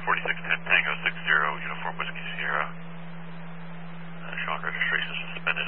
4610 Tango 60, Uniform Whiskey Sierra. Showing registration suspended.